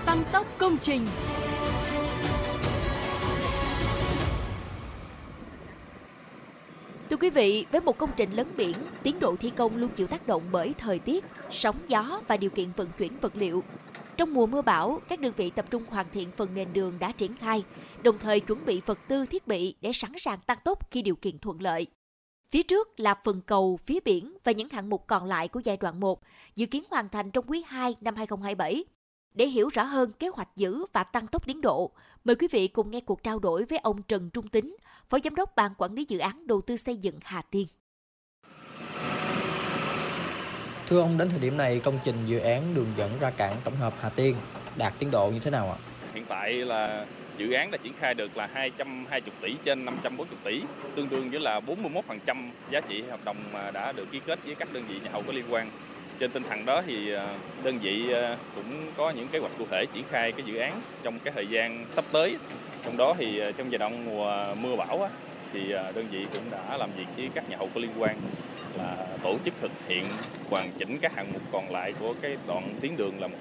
tăng tốc công trình. Thưa quý vị, với một công trình lấn biển, tiến độ thi công luôn chịu tác động bởi thời tiết, sóng gió và điều kiện vận chuyển vật liệu. Trong mùa mưa bão, các đơn vị tập trung hoàn thiện phần nền đường đã triển khai, đồng thời chuẩn bị vật tư thiết bị để sẵn sàng tăng tốc khi điều kiện thuận lợi. Phía trước là phần cầu, phía biển và những hạng mục còn lại của giai đoạn 1, dự kiến hoàn thành trong quý 2 năm 2027. Để hiểu rõ hơn kế hoạch giữ và tăng tốc tiến độ, mời quý vị cùng nghe cuộc trao đổi với ông Trần Trung Tín, Phó Giám đốc Ban Quản lý Dự án Đầu tư Xây dựng Hà Tiên. Thưa ông, đến thời điểm này, công trình dự án đường dẫn ra cảng tổng hợp Hà Tiên đạt tiến độ như thế nào ạ? Hiện tại là dự án đã triển khai được là 220 tỷ trên 540 tỷ, tương đương với là 41% giá trị hợp đồng mà đã được ký kết với các đơn vị nhà thầu có liên quan. Trên tinh thần đó thì đơn vị cũng có những kế hoạch cụ thể triển khai cái dự án trong cái thời gian sắp tới. Trong đó thì trong giai đoạn mùa mưa bão thì đơn vị cũng đã làm việc với các nhà thầu có liên quan là tổ chức thực hiện hoàn chỉnh các hạng mục còn lại của cái đoạn tuyến đường là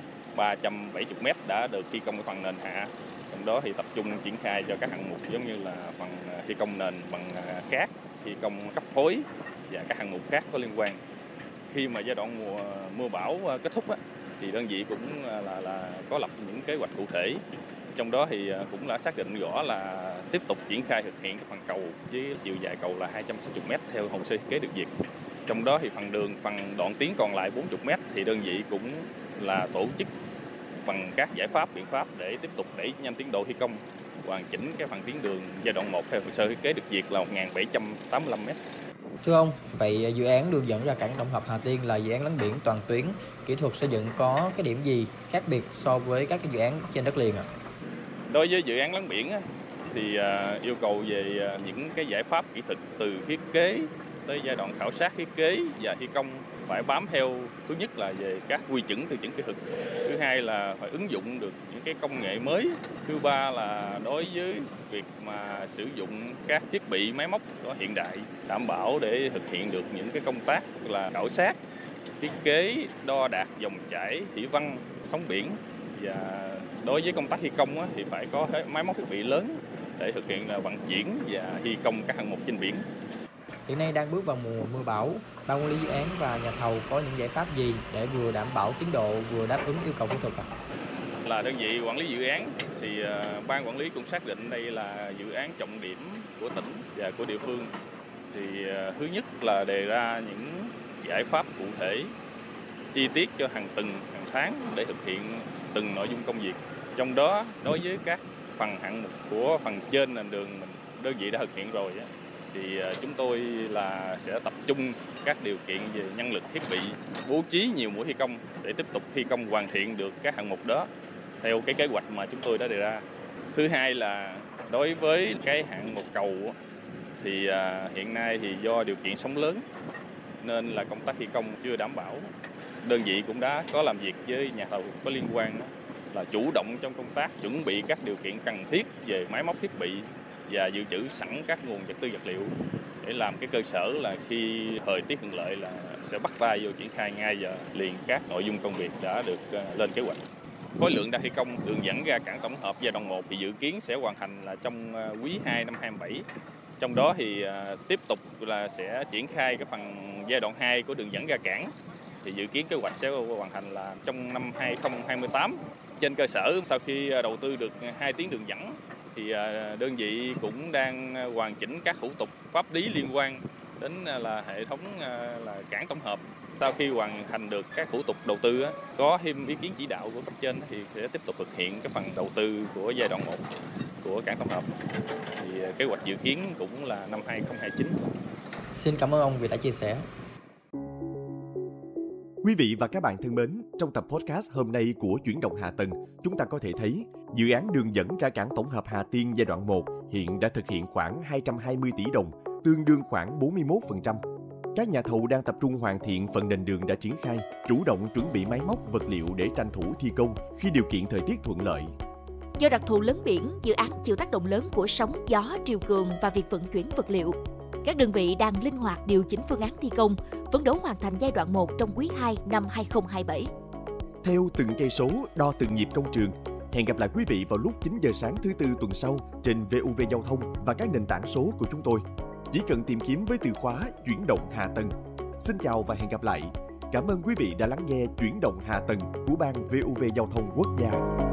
1.370 m đã được thi công phần nền hạ. Trong đó thì tập trung triển khai cho các hạng mục giống như là phần thi công nền bằng cát, thi công cấp phối và các hạng mục khác có liên quan. Khi mà giai đoạn mùa mưa bão kết thúc thì đơn vị cũng là có lập những kế hoạch cụ thể. Trong đó thì cũng đã xác định rõ là tiếp tục triển khai thực hiện cái phần cầu với chiều dài cầu là 260 m theo hồ sơ thiết kế được duyệt. Trong đó thì phần đoạn tuyến còn lại 40 m thì đơn vị cũng là tổ chức bằng các giải pháp biện pháp để tiếp tục đẩy nhanh tiến độ thi công, hoàn chỉnh cái phần tuyến đường giai đoạn 1 theo hồ sơ thiết kế được duyệt là 1.785 m. Thưa ông, vậy dự án đường dẫn ra cảng tổng hợp Hà Tiên là dự án lấn biển toàn tuyến, kỹ thuật xây dựng có cái điểm gì khác biệt so với các cái dự án trên đất liền ạ? Đối với dự án lấn biển thì yêu cầu về những cái giải pháp kỹ thuật từ thiết kế tới giai đoạn khảo sát thiết kế và thi công phải bám theo, thứ nhất là về các quy chuẩn tiêu chuẩn kỹ thuật, thứ hai là phải ứng dụng được những cái công nghệ mới, thứ ba là đối với việc mà sử dụng các thiết bị máy móc có hiện đại đảm bảo để thực hiện được những cái công tác là khảo sát, thiết kế, đo đạc dòng chảy, thủy văn, sóng biển. Và đối với công tác thi công thì phải có máy móc thiết bị lớn để thực hiện là vận chuyển và thi công các hạng mục trên biển. Hiện nay đang bước vào mùa mưa bão, ban quản lý dự án và nhà thầu có những giải pháp gì để vừa đảm bảo tiến độ vừa đáp ứng yêu cầu kỹ thuật ạ? Là đơn vị quản lý dự án thì ban quản lý cũng xác định đây là dự án trọng điểm của tỉnh và của địa phương. Thì thứ nhất là đề ra những giải pháp cụ thể chi tiết cho hàng tháng để thực hiện từng nội dung công việc. Trong đó đối với các phần hạng mục của phần trên nền đường mình đơn vị đã thực hiện rồi thì chúng tôi là sẽ tập trung các điều kiện về nhân lực thiết bị, bố trí nhiều mũi thi công để tiếp tục thi công hoàn thiện được các hạng mục đó theo cái kế hoạch mà chúng tôi đã đề ra. Thứ hai là đối với cái hạng mục cầu thì hiện nay thì do điều kiện sóng lớn nên là công tác thi công chưa đảm bảo. Đơn vị cũng đã có làm việc với nhà thầu có liên quan là chủ động trong công tác chuẩn bị các điều kiện cần thiết về máy móc thiết bị và dự trữ sẵn các nguồn vật tư vật liệu để làm cái cơ sở là khi thời tiết thuận lợi là sẽ bắt tay vô triển khai ngay giờ liền các nội dung công việc đã được lên kế hoạch. Khối lượng đang thi công đường dẫn ra cảng tổng hợp giai đoạn 1 thì dự kiến sẽ hoàn thành là trong quý 2 năm 2027. Trong đó thì tiếp tục là sẽ triển khai cái phần giai đoạn 2 của đường dẫn ra cảng. Thì dự kiến kế hoạch sẽ hoàn thành là trong năm 2028. Trên cơ sở sau khi đầu tư được 2 tuyến đường dẫn thì đơn vị cũng đang hoàn chỉnh các thủ tục pháp lý liên quan đến là hệ thống là cảng tổng hợp. Sau khi hoàn thành được các thủ tục đầu tư có thêm ý kiến chỉ đạo của cấp trên thì sẽ tiếp tục thực hiện cái phần đầu tư của giai đoạn 1 của cảng tổng hợp. Thì kế hoạch dự kiến cũng là năm 2029. Xin cảm ơn ông vì đã chia sẻ. Quý vị và các bạn thân mến, trong tập podcast hôm nay của Chuyển động Hạ Tầng, chúng ta có thể thấy dự án đường dẫn ra cảng tổng hợp Hà Tiên giai đoạn 1 hiện đã thực hiện khoảng 220 tỷ đồng, tương đương khoảng 41%. Các nhà thầu đang tập trung hoàn thiện phần nền đường đã triển khai, chủ động chuẩn bị máy móc, vật liệu để tranh thủ thi công khi điều kiện thời tiết thuận lợi. Do đặc thù lấn biển, dự án chịu tác động lớn của sóng, gió, triều cường và việc vận chuyển vật liệu. Các đơn vị đang linh hoạt điều chỉnh phương án thi công, phấn đấu hoàn thành giai đoạn 1 trong quý 2 năm 2027. theo từng cây số, đo từng nhịp công trường. Hẹn gặp lại quý vị vào lúc 9 giờ sáng thứ Tư tuần sau trên VOV Giao thông và các nền tảng số của chúng tôi. Chỉ cần tìm kiếm với từ khóa chuyển động hạ tầng. Xin chào và hẹn gặp lại. Cảm ơn quý vị đã lắng nghe Chuyển động hạ tầng của Ban VOV Giao thông Quốc gia.